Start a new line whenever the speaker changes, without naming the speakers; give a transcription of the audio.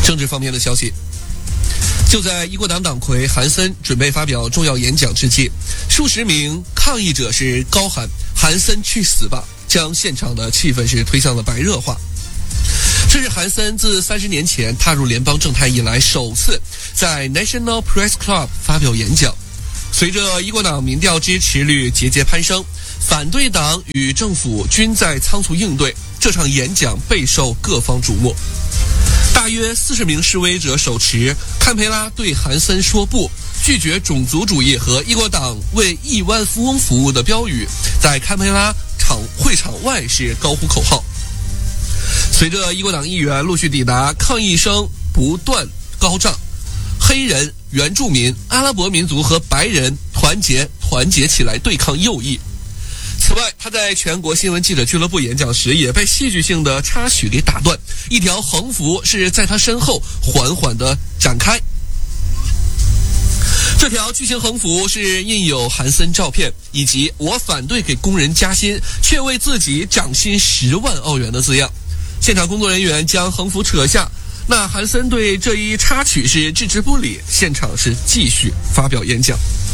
政治方面的消息，就在一国党党魁韩森准备发表重要演讲之际，数十名抗议者是高喊韩森去死吧，将现场的气氛是推向了白热化。这是韩森自30年前踏入联邦政坛以来首次在 National Press Club 发表演讲。随着一国党民调支持率节节攀升，反对党与政府均在仓促应对，这场演讲备受各方瞩目。大约40名示威者手持堪培拉对韩森说不，拒绝种族主义和一国党为亿万富翁服务的标语，在堪培拉会场外是高呼口号。随着一国党议员陆续抵达，抗议声不断高涨，黑人、原住民、阿拉伯民族和白人团结起来对抗右翼。此外，他在全国新闻记者俱乐部演讲时也被戏剧性的插曲给打断，一条横幅是在他身后缓缓地展开。这条巨型横幅是印有韩森照片以及我反对给工人加薪，却为自己涨薪10万澳元的字样。现场工作人员将横幅扯下，那韩森对这一插曲是置之不理，现场是继续发表演讲。